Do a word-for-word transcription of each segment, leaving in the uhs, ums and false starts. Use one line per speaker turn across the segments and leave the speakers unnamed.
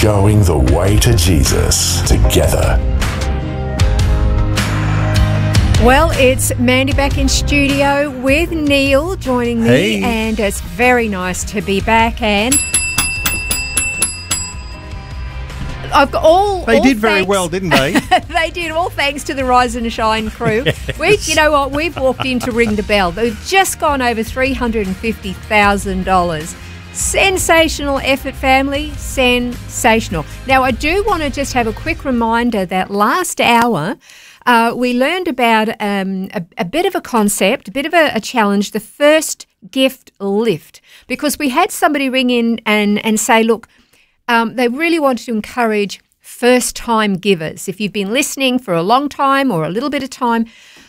showing the way to Jesus together.
Well, it's Mandy back in studio with Neil joining me,
Hey.
and it's very nice to be back. And I've got all.
They
all
did very
thanks-
well, didn't they?
They did, all thanks to the Rise and Shine crew.
Yes.
We, you know what? We've walked in to ring the bell. They've just gone over three hundred and fifty thousand dollars. Sensational effort, family. Sensational. Now, I do want to just have a quick reminder that last hour. Uh, we learned about um, a, a bit of a concept, a bit of a, a challenge, the first gift lift, because we had somebody ring in and, and say, look, um, they really wanted to encourage first-time givers. If you've been listening for a long time or a little bit of time,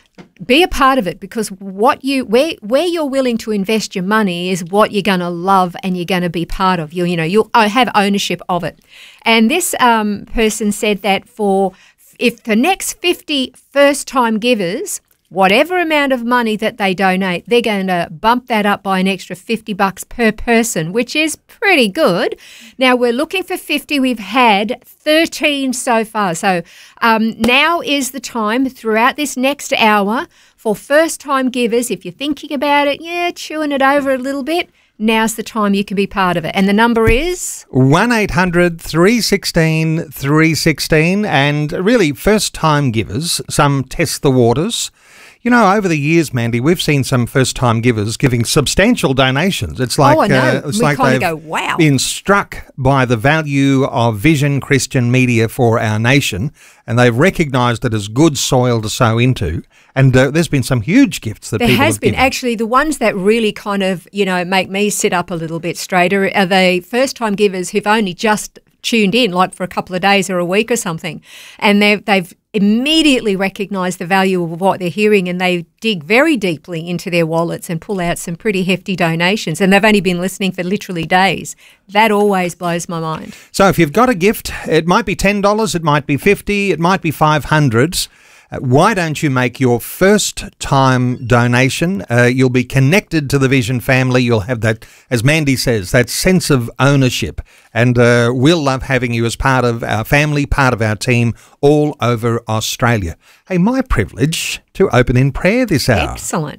be a part of it, because what you where where you're willing to invest your money is what you're going to love and you're going to be part of. You you know you'll have ownership of it. And this um, person said that for if the next fifty first-time givers, whatever amount of money that they donate, they're going to bump that up by an extra fifty bucks per person, which is pretty good. Now, we're looking for fifty. We've had thirteen so far. So um, now is the time throughout this next hour for first-time givers. If you're thinking about it, yeah, chewing it over a little bit, now's the time you can be part of it. And the number is?
one eight hundred three one six three one six. And really, first-time givers, some test the waters. You know, over the years, Mandy, we've seen some first-time givers giving substantial donations. It's like
Oh, I know.
Uh, it's
We
like
kinda
they've
go, wow.
been struck by the value of Vision Christian Media for our nation, and they've recognised it as good soil to sow into. And uh, there's been some huge gifts that
There
people
has
have
been.
given.
Actually, the ones that really kind of, you know, make me sit up a little bit straighter are the first-time givers who've only just tuned in, like for a couple of days or a week or something, and they've, they've immediately recognised the value of what they're hearing, and they dig very deeply into their wallets and pull out some pretty hefty donations, and they've only been listening for literally days. That always blows my mind.
So if you've got a gift, it might be ten dollars, it might be fifty dollars, it might be five hundred dollars. Uh, why don't you make your first time donation? Uh, you'll be connected to the Vision family. You'll have that, as Mandy says, that sense of ownership. And uh, we'll love having you as part of our family, part of our team all over Australia. Hey, my privilege to open in prayer this hour.
Excellent.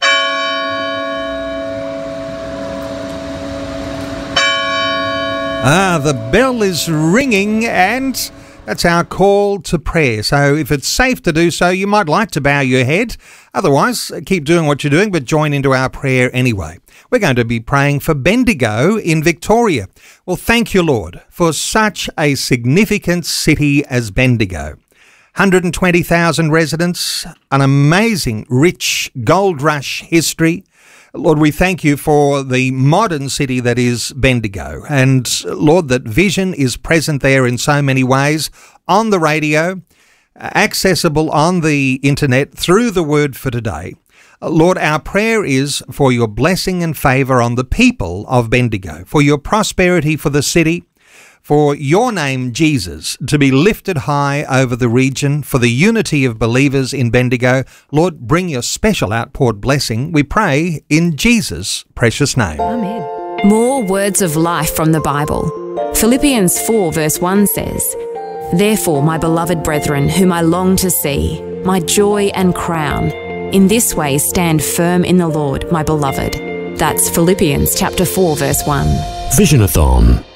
Ah, the bell is ringing, and that's our call to prayer. So if it's safe to do so, you might like to bow your head. Otherwise, keep doing what you're doing, but join into our prayer anyway. We're going to be praying for Bendigo in Victoria. Well, thank you, Lord, for such a significant city as Bendigo. one hundred twenty thousand residents, an amazing, rich gold rush history. Lord, we thank you for the modern city that is Bendigo. And Lord, that Vision is present there in so many ways, on the radio, accessible on the internet, through the Word for Today. Lord, our prayer is for your blessing and favour on the people of Bendigo, for your prosperity for the city, for your name, Jesus, to be lifted high over the region, for the unity of believers in Bendigo. Lord, bring your special outpoured blessing, we pray, in Jesus' precious name.
Amen.
More words of life from the Bible. Philippians four verse one says, "Therefore, my beloved brethren, whom I long to see, my joy and crown, in this way stand firm in the Lord, my beloved." That's Philippians chapter four verse one.
Visionathon.